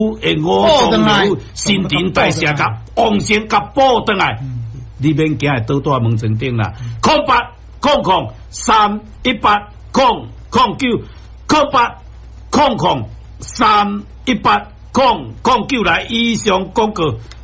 会五脏六腑、新陈代谢甲旺盛甲补倒来，你免惊会倒在门诊顶啦。08003180090800318009来以上广告。